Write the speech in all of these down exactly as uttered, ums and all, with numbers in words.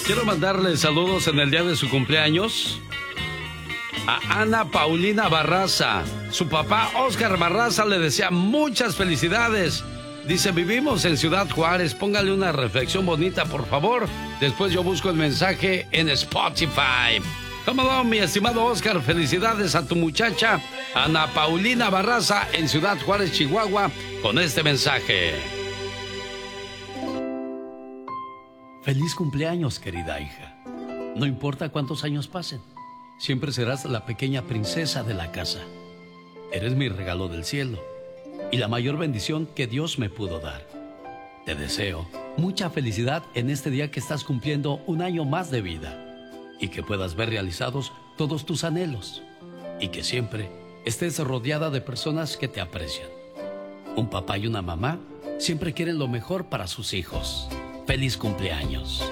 Quiero mandarle saludos en el día de su cumpleaños a Ana Paulina Barraza. Su papá, Oscar Barraza, le desea muchas felicidades. Dice, vivimos en Ciudad Juárez. Póngale una reflexión bonita, por favor. Después yo busco el mensaje en Spotify. ¿Cómo no, mi estimado Oscar? Felicidades a tu muchacha, Ana Paulina Barraza, en Ciudad Juárez, Chihuahua, con este mensaje. Feliz cumpleaños, querida hija. No importa cuántos años pasen, siempre serás la pequeña princesa de la casa. Eres mi regalo del cielo y la mayor bendición que Dios me pudo dar. Te deseo mucha felicidad en este día que estás cumpliendo un año más de vida y que puedas ver realizados todos tus anhelos y que siempre estés rodeada de personas que te aprecian. Un papá y una mamá siempre quieren lo mejor para sus hijos. ¡Feliz cumpleaños!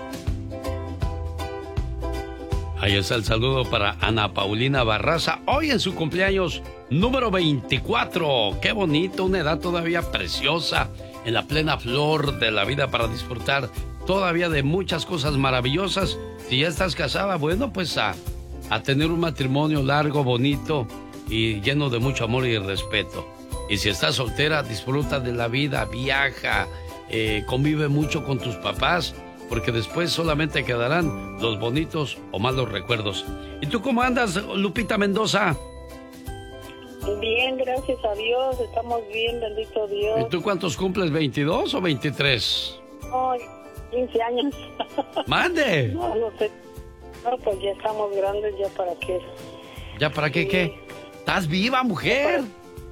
Ahí está el saludo para Ana Paulina Barraza, hoy en su cumpleaños número veinticuatro. ¡Qué bonito! Una edad todavía preciosa, en la plena flor de la vida para disfrutar todavía de muchas cosas maravillosas. Si ya estás casada, bueno, pues a, a tener un matrimonio largo, bonito y lleno de mucho amor y respeto. Y si estás soltera, disfruta de la vida, viaja, eh, convive mucho con tus papás, porque después solamente quedarán los bonitos o malos recuerdos. ¿Y tú cómo andas, Lupita Mendoza? Bien, gracias a Dios, estamos bien, bendito Dios. ¿Y tú cuántos cumples, veintidós o veintitrés? Ay, quince años. ¡Mande! No, no sé. No, pues ya estamos grandes, ya para qué. ¿Ya para qué, sí. qué? ¿Estás viva, mujer?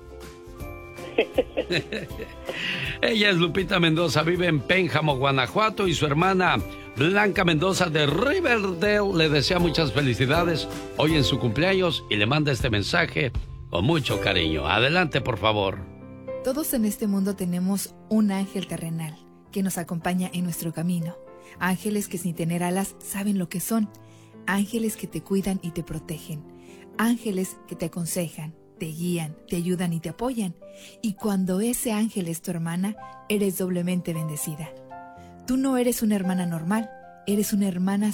Ella es Lupita Mendoza, vive en Pénjamo, Guanajuato, y su hermana Blanca Mendoza de Riverdale le desea muchas felicidades hoy en su cumpleaños y le manda este mensaje con mucho cariño. Adelante, por favor. Todos en este mundo tenemos un ángel terrenal que nos acompaña en nuestro camino. Ángeles que sin tener alas saben lo que son. Ángeles que te cuidan y te protegen. Ángeles que te aconsejan, te guían, te ayudan y te apoyan. Y cuando ese ángel es tu hermana, eres doblemente bendecida. Tú no eres una hermana normal, eres una hermana